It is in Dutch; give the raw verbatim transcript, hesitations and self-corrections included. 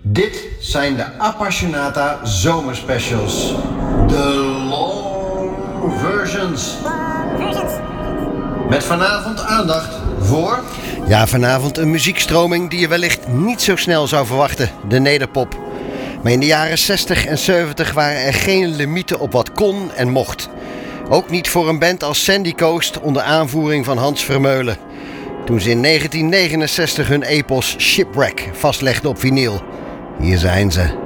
Dit zijn de Appassionata zomerspecials. De long versions. Met vanavond aandacht voor... Ja, vanavond een muziekstroming die je wellicht niet zo snel zou verwachten. De nederpop. Maar in de jaren zestig en zeventig waren er geen limieten op wat kon en mocht. Ook niet voor een band als Sandy Coast onder aanvoering van Hans Vermeulen. Toen ze in negentien negenenzestig hun epos Shipwreck vastlegden op vinyl. Hier zijn ze.